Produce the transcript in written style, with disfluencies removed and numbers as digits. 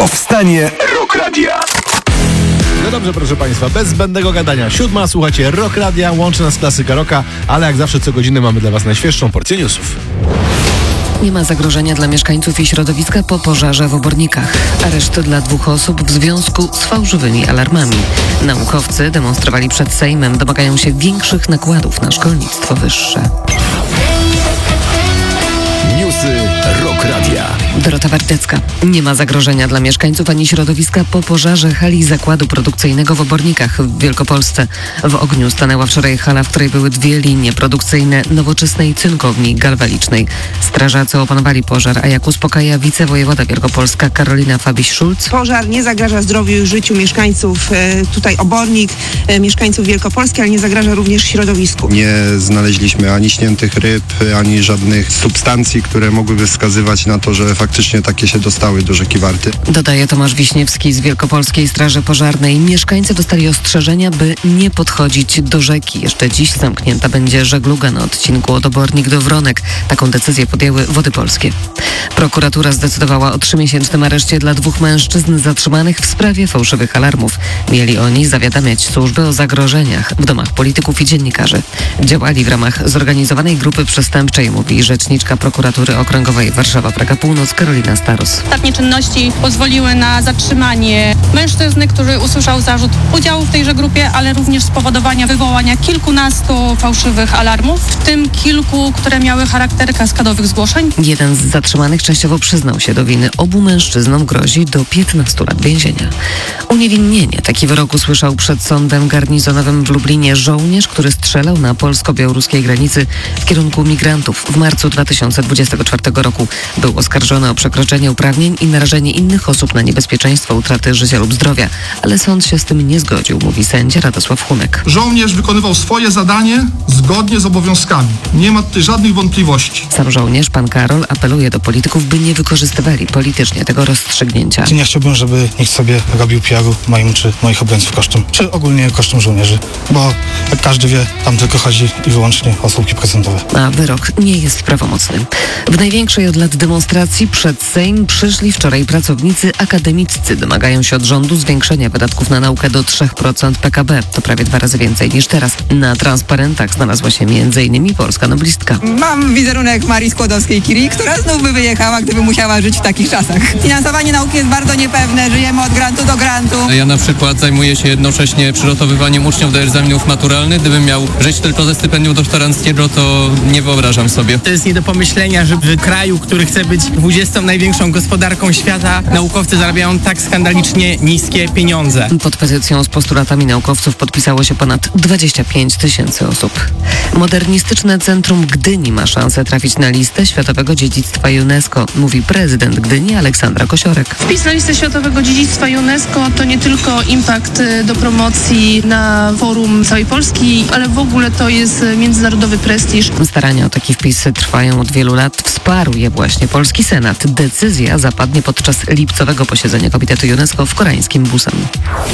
Powstanie Rock Radia. No dobrze, proszę Państwa, bez zbędnego gadania. 7, słuchacie Rock Radia, łączy nas klasyka rocka, ale jak zawsze co godzinę mamy dla Was najświeższą porcję newsów. Nie ma zagrożenia dla mieszkańców i środowiska po pożarze w Obornikach. Areszt dla 2 osób w związku z fałszywymi alarmami. Naukowcy demonstrowali przed Sejmem, domagają się większych nakładów na szkolnictwo wyższe. Newsy Rock Radia. Dorota Wardecka. Nie ma zagrożenia dla mieszkańców ani środowiska po pożarze hali zakładu produkcyjnego w Obornikach w Wielkopolsce. W ogniu stanęła wczoraj hala, w której były 2 linie produkcyjne nowoczesnej cynkowni galwalicznej. Strażacy opanowali pożar, a jak uspokaja wicewojewoda wielkopolska Karolina Fabiś-Szulc. Pożar nie zagraża zdrowiu i życiu mieszkańców tutaj Obornik, mieszkańców Wielkopolski, ale nie zagraża również środowisku. Nie znaleźliśmy ani śniętych ryb, ani żadnych substancji, które mogłyby wskazywać na to, że faktycznie takie się dostały do rzeki Warty. Dodaje Tomasz Wiśniewski z Wielkopolskiej Straży Pożarnej. Mieszkańcy dostali ostrzeżenia, by nie podchodzić do rzeki. Jeszcze dziś zamknięta będzie żegluga na odcinku od Obornik do Wronek. Taką decyzję podjęły Wody Polskie. Prokuratura zdecydowała o 3-miesięcznym areszcie dla 2 mężczyzn zatrzymanych w sprawie fałszywych alarmów. Mieli oni zawiadamiać służby o zagrożeniach w domach polityków i dziennikarzy. Działali w ramach zorganizowanej grupy przestępczej, mówi rzeczniczka Prokuratury Okręgowej Warszawa-Praga Północ Karolina Staros. Ostatnie czynności pozwoliły na zatrzymanie mężczyzny, który usłyszał zarzut udziału w tejże grupie, ale również spowodowania wywołania kilkunastu fałszywych alarmów, w tym kilku, które miały charakter kaskadowych zgłoszeń. Jeden z zatrzymanych częściowo przyznał się do winy. Obu mężczyznom grozi do 15 lat więzienia. Uniewinnienie. Taki wyrok usłyszał przed sądem garnizonowym w Lublinie żołnierz, który strzelał na polsko-białoruskiej granicy w kierunku migrantów w marcu 2024 roku. Był oskarżony o przekroczenie uprawnień i narażenie innych osób na niebezpieczeństwo utraty życia lub zdrowia, ale sąd się z tym nie zgodził, mówi sędzia Radosław Hunek. Żołnierz wykonywał swoje zadanie zgodnie z obowiązkami. Nie ma tutaj żadnych wątpliwości. Sam żołnierz, pan Karol, apeluje do polityków, by nie wykorzystywali politycznie tego rozstrzygnięcia. Nie chciałbym, żeby nikt sobie robił PR-u moim czy moich obrońców kosztem, czy ogólnie kosztem żołnierzy, bo jak każdy wie, tam tylko chodzi i wyłącznie o słupki procentowe. A wyrok nie jest prawomocny. W największej od lat demonstracji przed Sejm przyszli wczoraj pracownicy akademiccy. Domagają się od rządu zwiększenia wydatków na naukę do 3% PKB. To prawie 2 razy więcej niż teraz. Na transparentach znalazła się m.in. polska noblistka. Mam wizerunek Marii Skłodowskiej-Curie, która znów by wyjechała, gdyby musiała żyć w takich czasach. Finansowanie nauki jest bardzo niepewne, żyjemy od grantu do grantu. Ja na przykład zajmuję się jednocześnie przygotowywaniem uczniów do egzaminów maturalnych. Gdybym miał żyć tylko ze stypendium doktoranckiego, to nie wyobrażam sobie. To jest nie do pomyślenia, że w kraju, który chce być 20. największą gospodarką świata, naukowcy zarabiają tak skandalicznie niskie pieniądze. Pod petycją z postulatami naukowców podpisało się ponad 25 000 osób. Modernistyczne Centrum Gdyni ma szansę trafić na listę Światowego Dziedzictwa UNESCO, mówi prezydent Gdyni Aleksandra Kosiorek. Wpis na listę Światowego Dziedzictwa UNESCO to nie tylko impact do promocji na forum całej Polski, ale w ogóle to jest międzynarodowy prestiż. Starania o taki wpis trwają od wielu lat. Wsparł je właśnie polski Senat. Decyzja zapadnie podczas lipcowego posiedzenia Komitetu UNESCO w koreańskim Busan.